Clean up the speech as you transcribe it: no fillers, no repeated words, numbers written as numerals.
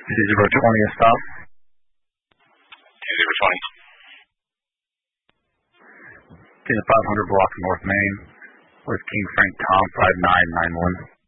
020 a stop. 2020. Get a 500 block of North Main with King Frank Tom 5991.